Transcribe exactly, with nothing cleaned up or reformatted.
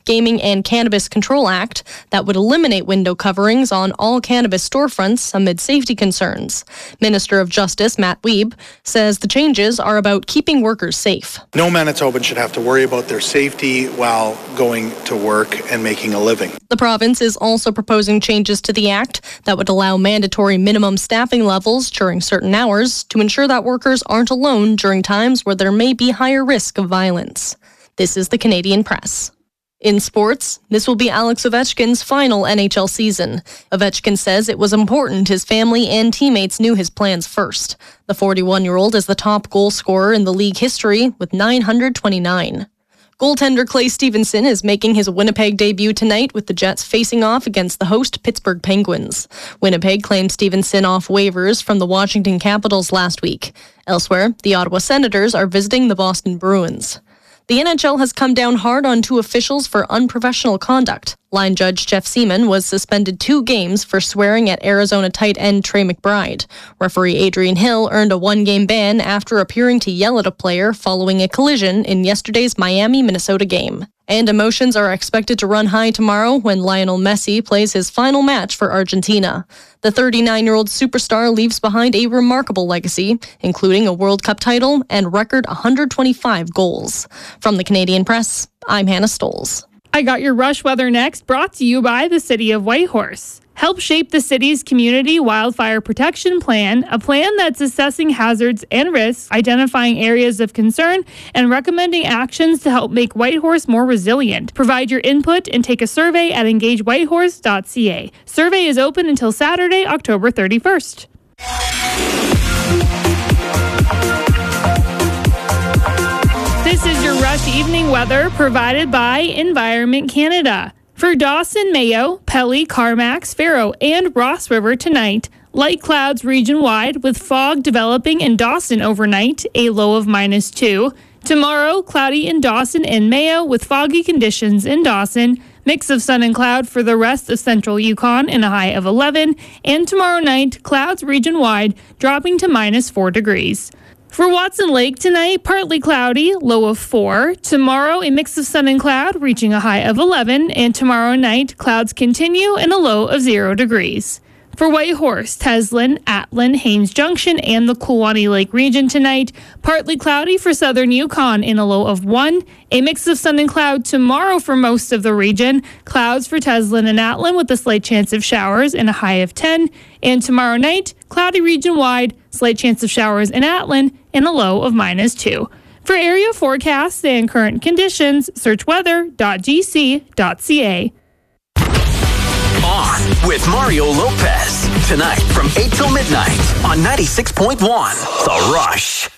Gaming and Cannabis Control Act that would eliminate window coverings on all cannabis storefronts amid safety concerns. Minister of Justice Matt Wiebe says the changes are about keeping workers safe. No Manitoban should have to worry about their safety while going to work and making a living. The province is also proposing changes to the act that would allow mandatory minimum staffing levels during certain hours to ensure that workers aren't alone during times where there may be higher risk of violence. This is the Canadian Press. In sports, this will be Alex Ovechkin's final N H L season. Ovechkin says it was important his family and teammates knew his plans first. The forty-one-year-old is the top goal scorer in the league history with nine hundred twenty-nine. Goaltender Clay Stevenson is making his Winnipeg debut tonight with the Jets facing off against the host Pittsburgh Penguins. Winnipeg claimed Stevenson off waivers from the Washington Capitals last week. Elsewhere, the Ottawa Senators are visiting the Boston Bruins. The N H L has come down hard on two officials for unprofessional conduct. Line judge Jeff Seaman was suspended two games for swearing at Arizona tight end Trey McBride. Referee Adrian Hill earned a one-game ban after appearing to yell at a player following a collision in yesterday's Miami-Minnesota game. And emotions are expected to run high tomorrow when Lionel Messi plays his final match for Argentina. The thirty-nine-year-old superstar leaves behind a remarkable legacy, including a World Cup title and record one hundred twenty-five goals. From the Canadian Press, I'm Hannah Stoles. I got your Rush Weather next, brought to you by the City of Whitehorse. Help shape the city's community wildfire protection plan, a plan that's assessing hazards and risks, identifying areas of concern, and recommending actions to help make Whitehorse more resilient. Provide your input and take a survey at engage whitehorse dot c a. Survey is open until Saturday, October thirty-first. This is your Rush Evening weather provided by Environment Canada. For Dawson, Mayo, Pelly, Carmax, Faro, and Ross River tonight, light clouds region-wide with fog developing in Dawson overnight, a low of minus two. Tomorrow, cloudy in Dawson and Mayo with foggy conditions in Dawson. Mix of sun and cloud for the rest of central Yukon and a high of eleven. And tomorrow night, clouds region-wide dropping to minus four degrees. For Watson Lake tonight, partly cloudy, low of four. Tomorrow, a mix of sun and cloud, reaching a high of eleven. And tomorrow night, clouds continue and a low of zero degrees. For Whitehorse, Teslin, Atlin, Haines Junction, and the Kulwani Lake region tonight, partly cloudy for southern Yukon in a low of one. A mix of sun and cloud tomorrow for most of the region. Clouds for Teslin and Atlin with a slight chance of showers and a high of ten. And tomorrow night, cloudy region-wide, slight chance of showers in Atlin and a low of minus two. For area forecasts and current conditions, search weather dot g c dot c a. On with Mario Lopez tonight from eight till midnight on ninety-six point one The Rush.